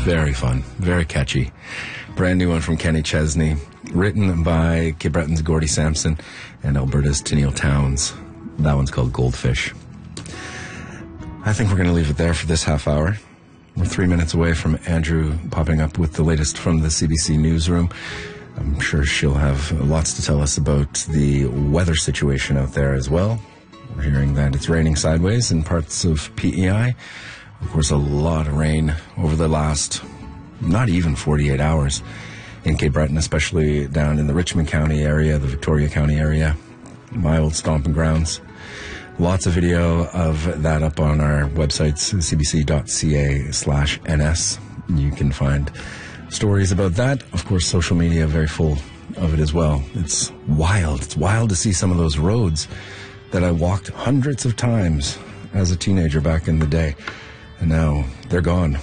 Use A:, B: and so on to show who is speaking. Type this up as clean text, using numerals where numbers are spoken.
A: Very fun, very catchy. Brand new one from Kenny Chesney, written by Cape Breton's Gordie Sampson and Alberta's Tennille Towns. That one's called Goldfish. I think we're going to leave it there for this half hour. We're 3 minutes away from Andrew popping up with the latest from the CBC newsroom. I'm sure she'll have lots to tell us about the weather situation out there as well. We're hearing that it's raining sideways in parts of PEI. Of course, a lot of rain over the last, not even 48 hours in Cape Breton, especially down in the Richmond County area, the Victoria County area, my old stomping grounds. Lots of video of that up on our websites, cbc.ca/ns. You can find stories about that. Of course, social media, very full of it as well. It's wild. It's wild to see some of those roads that I walked hundreds of times as a teenager back in the day. And now they're gone.